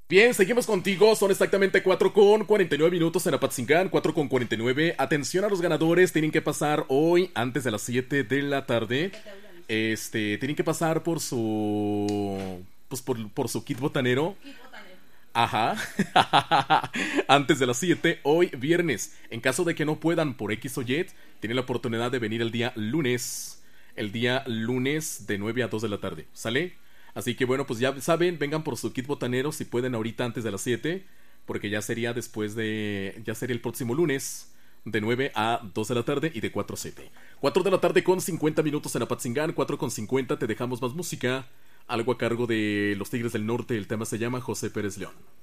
Bien, seguimos contigo. Son exactamente 4:49 en Apatzingán, 4:49. Atención a los ganadores, tienen que pasar hoy antes de las 7 de la tarde. Tienen que pasar por su... Pues por su kit botanero. Ajá. Antes de las 7, hoy viernes. En caso de que no puedan por X o Y, tienen la oportunidad de venir el día lunes. El día lunes de 9 a 2 de la tarde. ¿Sale? Así que bueno, pues ya saben, vengan por su kit botanero si pueden ahorita antes de las 7, porque ya sería ya sería el próximo lunes, de 9 a 2 de la tarde y de 4 a 7. 4 de la tarde con 50 minutos en Apatzingán, 4:50, te dejamos más música, algo a cargo de los Tigres del Norte, el tema se llama José Pérez León.